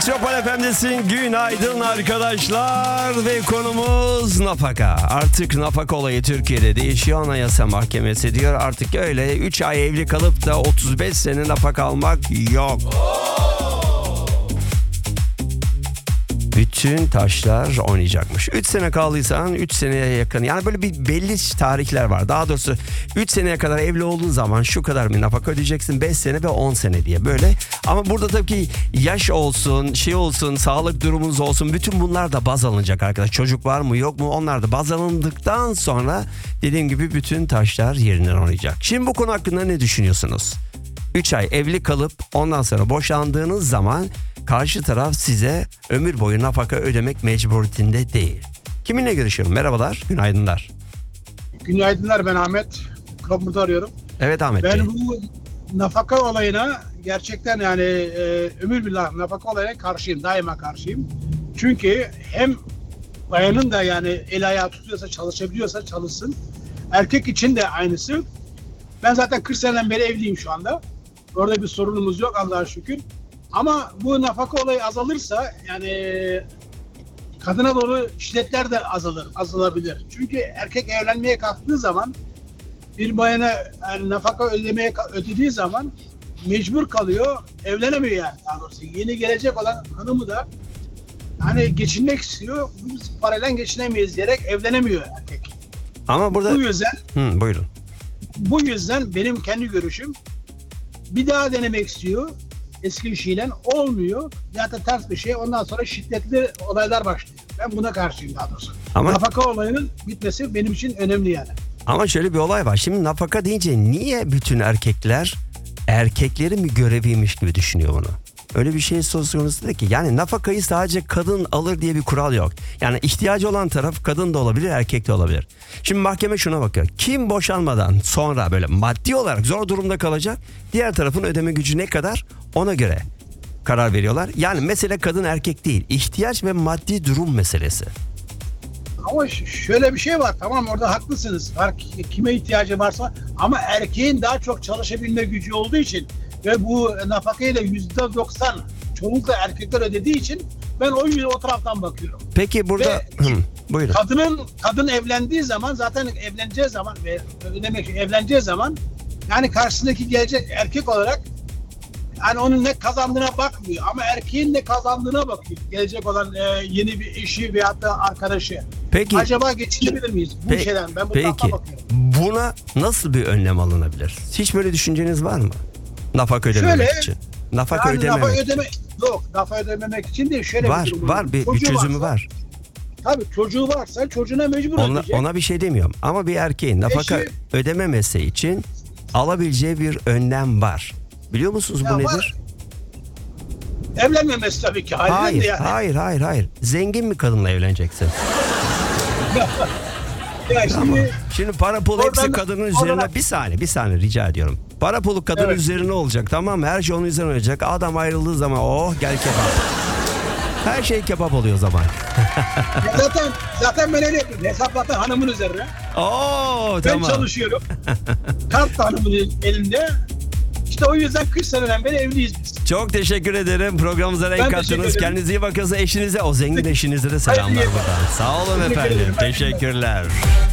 Metropol FM'desin. Günaydın arkadaşlar ve konumuz nafaka. Artık nafaka olayı Türkiye'de değişiyor. Anayasa Mahkemesi diyor artık öyle 3 ay evli kalıp da 35 sene nafaka almak yok. Bütün taşlar oynayacakmış. 3 sene kaldıysan 3 seneye yakın. Yani böyle bir belli tarihler var. Daha doğrusu 3 seneye kadar evli olduğun zaman şu kadar bir nafaka ödeyeceksin. 5 sene ve 10 sene diye böyle. Ama burada tabii ki yaş olsun, şey olsun, sağlık durumunuz olsun. Bütün bunlar da baz alınacak arkadaş. Çocuk var mı yok mu onlar da baz alındıktan sonra dediğim gibi bütün taşlar yerinden oynayacak. Şimdi bu konu hakkında ne düşünüyorsunuz? 3 ay evli kalıp ondan sonra boşandığınız zaman karşı taraf size ömür boyu nafaka ödemek mecburiyetinde değil. Kiminle görüşüyorum? Merhabalar, günaydınlar. Günaydınlar, ben Ahmet. Kapıda arıyorum. Evet Ahmet Bey. Ben bu nafaka olayına gerçekten yani ömür billah nafaka olayına karşıyım. Daima karşıyım. Çünkü hem bayanın da yani el ayağı tutuyorsa, çalışabiliyorsa çalışsın. Erkek için de aynısı. Ben zaten 40 seneden beri evliyim şu anda. Orada bir sorunumuz yok Allah'a şükür. Ama bu nafaka olayı azalırsa yani kadına doğru şiddetler de azalabilir. Çünkü erkek evlenmeye kalktığı zaman bir bayana yani nafaka ödediği zaman mecbur kalıyor, evlenemiyor yani daha doğrusu. Yeni gelecek olan hanımı da hani geçinmek istiyor, biz parayla geçinemeyiz diyerek evlenemiyor erkek. Ama burada... Bu yüzden... buyurun. Bu yüzden benim kendi görüşüm bir daha denemek istiyor. Eski bir şeyle olmuyor. Ya da ters bir şey. Ondan sonra şiddetli olaylar başlıyor. Ben buna karşıyım daha doğrusu. Ama... Nafaka olayının bitmesi benim için önemli yani. Ama şöyle bir olay var. Şimdi nafaka deyince niye bütün erkekler erkeklerin bir göreviymiş gibi düşünüyor bunu? Öyle bir şey söz konusu değil ki. Yani nafakayı sadece kadın alır diye bir kural yok. Yani ihtiyacı olan taraf kadın da olabilir, erkek de olabilir. Şimdi mahkeme şuna bakıyor. Kim boşanmadan sonra böyle maddi olarak zor durumda kalacak, diğer tarafın ödeme gücü ne kadar ona göre karar veriyorlar. Yani mesele kadın erkek değil. İhtiyaç ve maddi durum meselesi. Ama şöyle bir şey var. Tamam orada haklısınız. Kime ihtiyacı varsa ama erkeğin daha çok çalışabilme gücü olduğu için ve bu nafakayla %90 çoğunlukla erkekler ödediği için ben o taraftan bakıyorum. Peki burada buyurun. Kadın evlendiği zaman zaten evleneceği zaman yani karşısındaki gelecek erkek olarak yani onun ne kazandığına bakmıyor ama erkeğin ne kazandığına bakıyor. Gelecek olan yeni bir eşi veyahut da arkadaşı. Peki, acaba geçinebilir miyiz bu şeyden? Ben bu tarafa bakıyorum. Buna nasıl bir önlem alınabilir? Hiç böyle düşünceniz var mı? Nafaka ödememek için. Nafaka ödememek için değil. Şöyle var, bir durum var. Bir çözümü var. Tabii çocuğu varsa çocuğuna mecbur ödeyecek. Ona bir şey demiyorum. Ama bir erkeğin nafaka ödememesi için alabileceği bir önlem var. Biliyor musunuz bu nedir? Var. Evlenmemesi tabii ki. Hayır. Zengin bir kadınla evleneceksin. Şimdi para pul hepsi kadının üzerine. Bir saniye rica ediyorum. Para pulu kadının üzerine olacak, tamam mı? Her şey onun üzerine olacak. Adam ayrıldığı zaman gel kebap. Her şey kebap oluyor o zaman. zaten ben öyle yapıyorum. Hesaplatın hanımın üzerine. Tamam. Ben çalışıyorum. Kart da hanımın elinde. İşte o yüzden 40 seneden beri evliyiz biz. Çok teşekkür ederim. Programımıza renk kattınız. Kendinize iyi bakın. Eşinize, o zengin eşinize de selamlar buradan. Sağ olun efendim. Teşekkürler.